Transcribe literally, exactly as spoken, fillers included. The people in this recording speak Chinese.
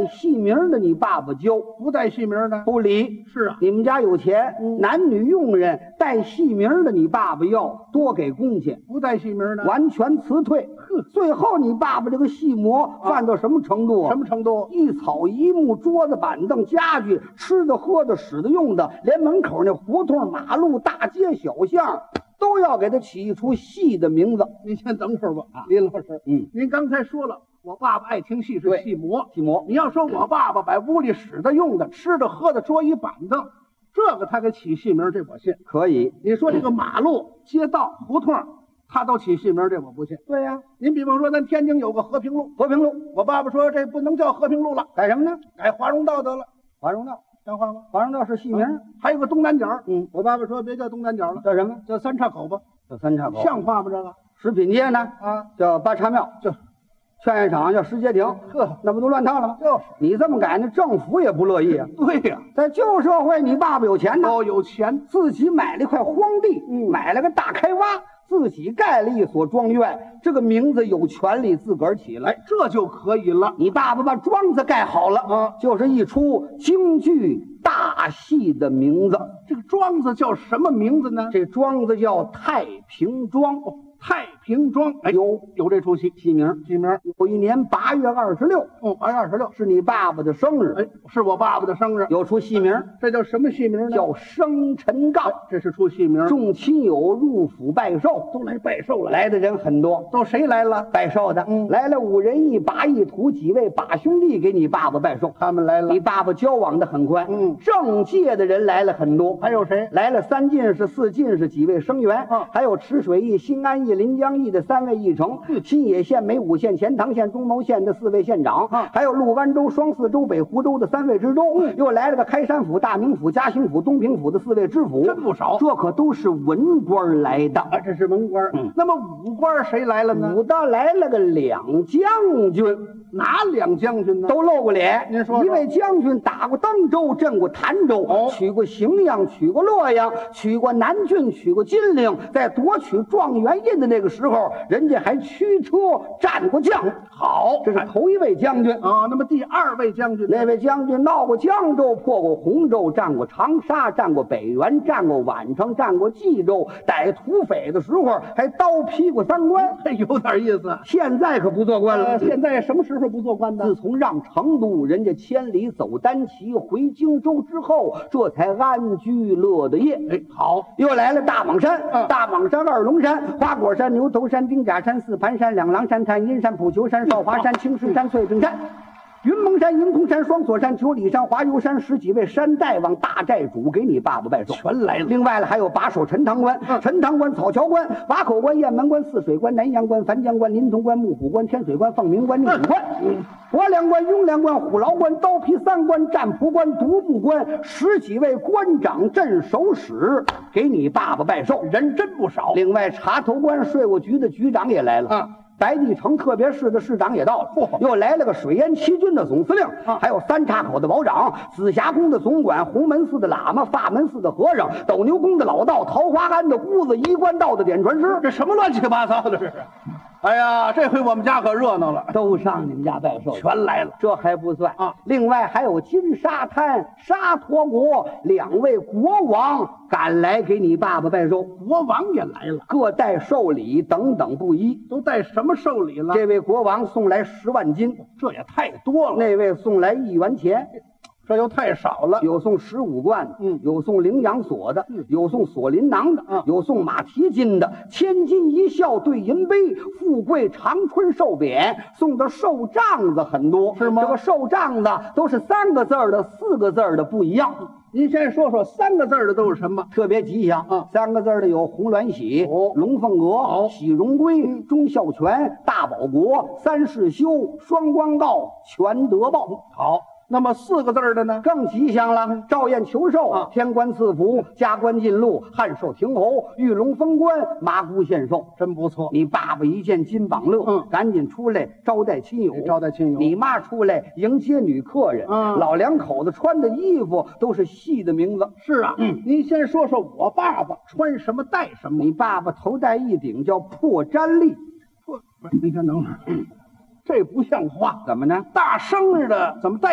带戏名的，你爸爸教； 不带戏名的， 不理。 是啊， 你们家有钱， 嗯男女佣人带戏名的，你爸爸要多给工钱， 不带戏名的， 完全辞退。 哼， 最后你爸爸这个戏魔犯到什么程度啊？ 什么程度？ 一草一木、桌子板凳、家具，吃的、喝的、使的、用的，连门口那胡同、马路、大街小巷，都要给他起一出戏的名字。 您先等会儿吧， 啊林老师。 嗯， 您刚才说了，我爸爸爱听戏是对戏魔。 戏魔你要说我爸爸把屋里使的、用的、吃的、喝的、桌椅板凳，这个他给起戏名，这我信。 可以。 你说这个马路、街道、胡同，他都起戏名，这我不信。 对呀、 您比方说，咱天津有个和平路， 和平路我爸爸说这不能叫和平路了， 改什么呢？ 改华容道得了， 华容道。 像话吗？ 华容道是戏名。 还有个东南角， 嗯， 我爸爸说别叫东南角了， 叫什么？ 叫三岔口吧， 叫三岔口。 像话吗？这个食品街呢， 啊， 叫八岔庙。 就劝业场叫石街亭。 呵， 那不都乱套了吗？ 就是你这么改，那政府也不乐意啊。 对呀、 在旧社会，你爸爸有钱呢， 哦，有钱， 自己买了一块荒地， 嗯买了个大开挖，自己盖了一所庄院，这个名字有权利自个儿起来。 哎，这就可以了。 你爸爸把庄子盖好了， 啊就是一出京剧大戏的名字。 这个庄子叫什么名字呢？ 这庄子叫太平庄， 太平庄。哎， 有有这出戏， 戏名。 戏名。 有一年八月二十六， 哦，八月二十六， 是你爸爸的生日， 哎，是我爸爸的生日。 有出戏名这叫什么戏名呢？ 叫生辰纲。 这是出戏名。 众亲友入府拜寿， 都来拜寿了， 来的人很多。 都谁来了？ 拜寿的， 嗯来了五人一把一土几位把兄弟给你爸爸拜寿。 他们来了你。爸爸交往的很宽， 嗯政界的人来了很多。 还有谁？ 来了三进士、四进士、几位生员， 嗯还有池水驿、新安驿、临江驿的三位驿丞，新野县、梅武县、钱塘县、中牟县的四位县长， 嗯还有陆湾州、双泗州、北湖州的三位知州，又来了个开山府、大名府、嘉兴府、东平府的四位知府， 真不少。 这可都是文官来的。 啊，这是文官。 嗯那么武官谁来了呢？ 武大来了个两将军， 哪两将军呢？ 都露过脸。 您说说一位将军打过登州，镇过潭州， 哦取过荥阳，取过洛阳，取过南郡，取过金陵。在夺取状元印的那个时候，人家还驱车战过将。 好， 这是头一位将军。 啊。那么第二位将军呢？ 那位将军闹过江州，破过洪州，战过长沙，战过北原，战过宛城，战过冀州。逮土匪的时候还刀劈过三关。 这有点意思。 现在可不做官了。 呃，现在什么时候不做官的？ 自从让成都人家千里走单骑回荆州之后，这才安居乐得业。 哎，好， 又来了大蟒山， 嗯大蟒山、二龙山、花果山、牛头山、丁甲山、四盘山、两狼山、太阴山、普求山、少华山、青石山、翠屏山。云蒙山、银空山、双锁山、九里山、华油山，十几位山大王、大寨主给你爸爸拜寿， 全来了。 另外呢，还有把守陈塘关、 嗯陈塘关、草桥关、瓦口关、雁门关、泗水关、南阳关、樊江关、临潼关、木虎关、天水关、凤鸣关、宁府关、博梁关、雍凉关、虎牢关、刀皮三关、战蒲关、独步关，十几位关长、镇守使给你爸爸拜寿， 人真不少。 另外，茶头关税务局的局长也来了。 啊白帝城特别市的市长也到了， 嚯又来了个水淹七军的总司令， 啊还有三岔口的保长、紫霞宫的总管、洪门寺的喇嘛、法门寺的和尚、斗牛宫的老道、桃花庵的姑子、衣冠道的点传师， 这什么乱七八糟的这是？哎呀，这回我们家可热闹了， 都上你们家拜寿， 全来了。 这还不算啊！ 另外还有金沙滩、沙陀国两位国王赶来给你爸爸拜寿， 国王也来了， 各带寿礼等等不一。 都带什么寿礼了？ 这位国王送来十万金， 这也太多了， 那位送来一元钱， 这又太少了。 有送十五贯的， 嗯有送羚羊锁的， 嗯有送锁麟囊的， 嗯有送马蹄金的，千金一笑对银杯，富贵长春寿匾，送的寿帐子很多， 是吗这个寿帐子都是三个字儿的，四个字儿的不一样。 您先说说三个字儿的都是什么？ 特别吉祥啊三个字儿的有红鸾喜、 哦龙凤阁、 好喜荣归、忠孝全、大保国、三世修、双光告、全德报。 好，那么四个字儿的呢？ 更吉祥了，照验求寿， 啊天官赐福，加官进禄，汉寿亭侯，玉龙封官，麻姑献寿。 真不错， 你爸爸一见金榜乐， 嗯赶紧出来招待亲友， 招待亲友。 你妈出来迎接女客人， 嗯老两口子穿的衣服都是戏的名字。 是啊，嗯，您先说说我爸爸穿什么戴什么。 你爸爸头戴一顶叫破毡笠， 不，不是，您先等会儿，这不像话。 怎么呢？ 大生日的怎么戴